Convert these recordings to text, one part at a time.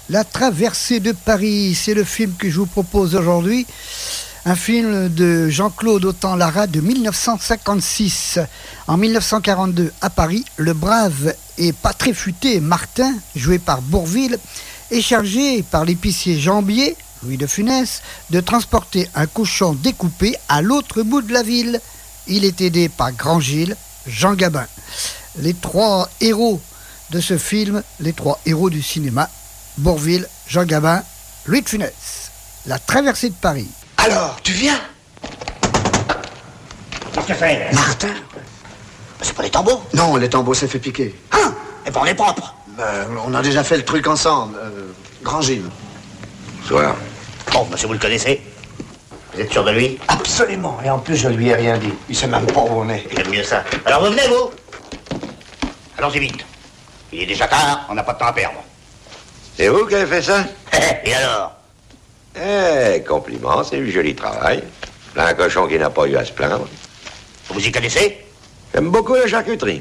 La traversée de Paris, c'est le film que je vous propose aujourd'hui. Un film de Jean-Claude Autant-Lara de 1956. En 1942, à Paris, le brave et pas très futé Martin, joué par Bourvil, est chargé par l'épicier Jambier, Louis de Funès, de transporter un cochon découpé à l'autre bout de la ville. Il est aidé par Grand-Gilles, Jean Gabin. Les trois héros de ce film, les trois héros du cinéma, Bourvil, Jean Gabin, Louis de Funès. La traversée de Paris. Alors, tu viens? Qu'est-ce que c'est? Martin? C'est pas les tambours? Non, les tambours s'est fait piquer. Hein? Et ben on est propre. On a déjà fait le truc ensemble. Grand-Gilles. Bonsoir. Bon, monsieur, vous le connaissez? Vous êtes sûr de lui? Absolument. Et en plus, je lui ai rien dit. Il sait même pas où on est. J'aime mieux ça. Alors vous venez, vous? Allons-y vite. Il est déjà tard, on n'a pas de temps à perdre. C'est vous qui avez fait ça? Et alors? Compliment, c'est du joli travail. Là, un cochon qui n'a pas eu à se plaindre. Vous y connaissez? J'aime beaucoup la charcuterie.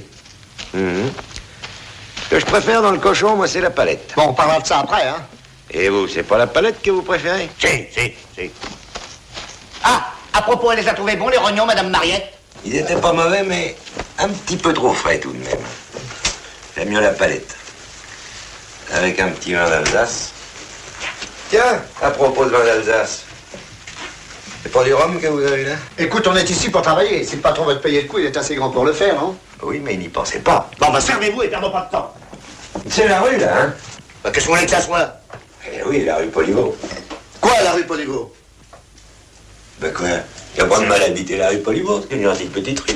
Ce que je préfère dans le cochon, moi, c'est la palette. Bon, on parlera de ça après, hein. Et vous, c'est pas la palette que vous préférez? Si. Ah, à propos, elle les a trouvés bons, les rognons, Madame Mariette? Ils étaient pas mauvais, mais un petit peu trop frais tout de même. J'aime mieux la palette. Avec un petit vin d'Alsace. Tiens, à propos de vin d'Alsace. C'est pas du rhum que vous avez là? Écoute, on est ici pour travailler. Si le patron veut te payer le coup, il est assez grand pour le faire, non? Oui, mais il n'y pensait pas. Bon, bah servez-vous et perdons pas de temps. C'est la rue, là, hein? Bah, qu'est-ce que vous voulez que ça soit? Eh oui, la rue Poliveau. Quoi, la rue Poliveau? Ben quoi? Y a pas de mal à habiter la rue Poliveau, c'est une gentille petite rue.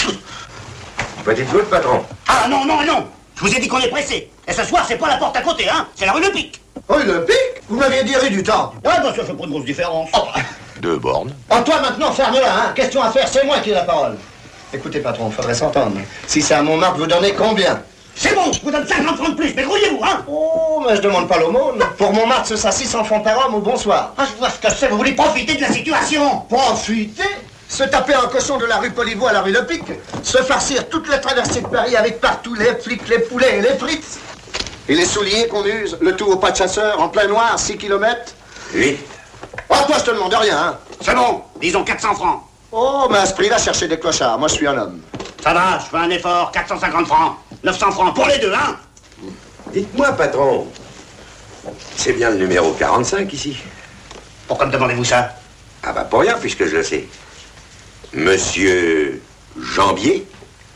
Petite route, patron? Ah, non. Je vous ai dit qu'on est pressé. Et ce soir, c'est pas la porte à côté, hein. C'est la rue Le Pic. Oh, le pic? Vous m'aviez dit rue du Temple. Ouais, bah ça fait pas une grosse différence. Oh. 2 bornes. Oh, toi, maintenant, ferme-la, hein. Question à faire, c'est moi qui ai la parole. Écoutez, patron, faudrait s'entendre. Si c'est à Montmartre, vous donnez combien? C'est bon, je vous donne 50 francs de plus, mais grouillez-vous, hein. Oh, mais je demande pas l'aumône. Pour Montmartre, ce sera 600 francs par homme au bonsoir. Ah, je vois ce que c'est, vous voulez profiter de la situation. Profiter? Se taper un cochon de la rue Poliveau à la rue Le Pic, se farcir toute la traversée de Paris avec partout les flics, les poulets et les frites. Et les souliers qu'on use, le tout au pas de chasseur, en plein noir, 6 kilomètres. 8. Oh, toi, je te demande rien, hein. C'est bon, disons 400 francs. Oh, mais à ce prix-là, cherchez des clochards. Moi, je suis un homme. Ça va, je fais un effort, 450 francs. 900 francs pour les deux, hein. Dites-moi, patron, c'est bien le numéro 45 ici? Pourquoi me demandez-vous ça? Ah bah pour rien, puisque je le sais. Monsieur Jambier,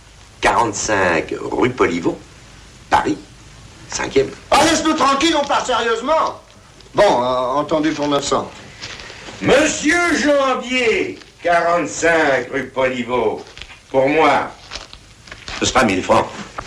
45 rue Poliveau, Paris, 5e. Ah, laisse-nous tranquille, on part sérieusement. Bon, entendu pour 900. Monsieur Jambier, 45 rue Poliveau, pour moi, ce sera 1000 francs.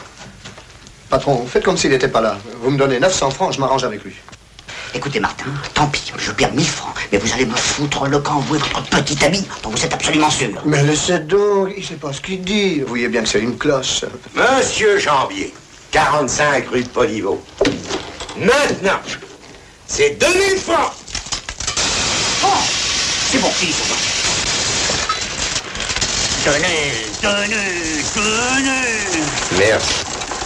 Patron, faites comme s'il n'était pas là. Vous me donnez 900 francs, je m'arrange avec lui. Écoutez, Martin, tant pis, je perds 1000 francs, mais vous allez me foutre le camp, vous et votre petit ami, dont vous êtes absolument sûr. Mais laissez donc, il sait pas ce qu'il dit. Vous voyez bien que c'est une cloche. Monsieur Jambier, 45 rue Poliveau. Maintenant, c'est 2000 francs. Oh, c'est bon, fini, c'est bon. Tenez. Merci.